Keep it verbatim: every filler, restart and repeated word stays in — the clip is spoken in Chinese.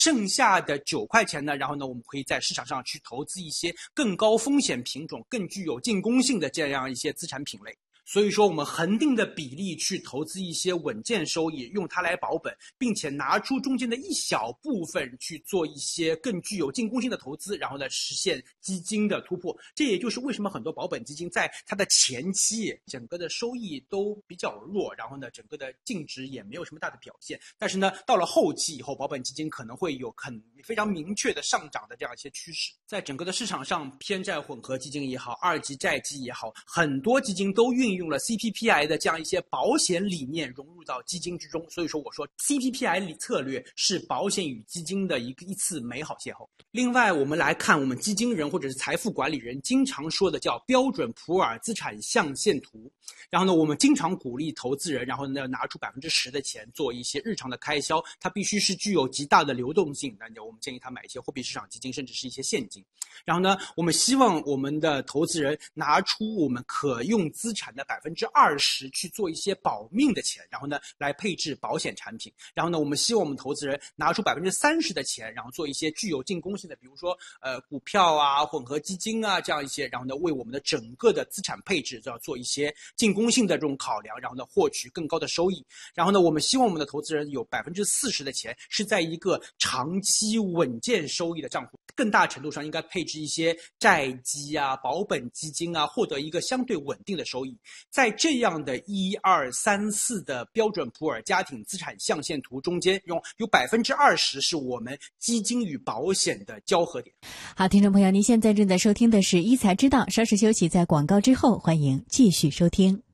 剩下的九块钱呢，然后呢，我们可以在市场上去投资一些更高风险品种、更具有进攻性的这样一些资产品类。所以说我们恒定的比例去投资一些稳健收益，用它来保本，并且拿出中间的一小部分去做一些更具有进攻性的投资，然后呢实现基金的突破。这也就是为什么很多保本基金在它的前期整个的收益都比较弱，然后呢整个的净值也没有什么大的表现，但是呢到了后期以后，保本基金可能会有很非常明确的上涨的这样一些趋势。在整个的市场上，偏债混合基金也好，二级债基也好，很多基金都运用了 C P P I 的这样一些保险理念融入到基金之中，所以说我说 C P P I 策略是保险与基金的一个一次美好邂逅。另外我们来看我们基金人或者是财富管理人经常说的叫标准普尔资产象限图，然后呢我们经常鼓励投资人，然后呢拿出 百分之十 的钱做一些日常的开销，它必须是具有极大的流动性，那我们建议他买一些货币市场基金，甚至是一些现金。然后呢我们希望我们的投资人拿出我们可用资产的 百分之二十 去做一些保命的钱，然后呢来配置保险产品。然后呢我们希望我们投资人拿出 百分之三十 的钱，然后做一些具有进攻性的，比如说呃股票啊、混合基金啊这样一些，然后呢为我们的整个的资产配置要做一些进攻性的这种考量，然后呢获取更高的收益。然后呢我们希望我们的投资人有 百分之四十 的钱是在一个长期稳健收益的账户，更大程度上应该配置一些债基啊、保本基金啊，获得一个相对稳定的收益。在这样的一二三四的标准普尔家庭资产象限图中间，用有 百分之二十 是我们基金与保险的交合点。 好，听众朋友，您现在正在收听的是一财之道，稍事休息，在广告之后欢迎继续收听。